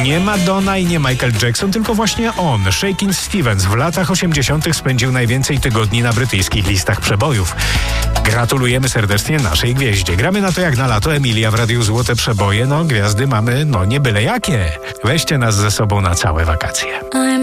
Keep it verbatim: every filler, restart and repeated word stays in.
Nie Madonna i nie Michael Jackson, tylko właśnie on, Shakin' Stevens, w latach osiemdziesiątych spędził najwięcej tygodni na brytyjskich listach przebojów. Gratulujemy serdecznie naszej gwieździe. Gramy na to jak na lato. Emilia w Radiu Złote Przeboje. No, gwiazdy mamy, no nie byle jakie. Weźcie nas ze sobą na całe wakacje.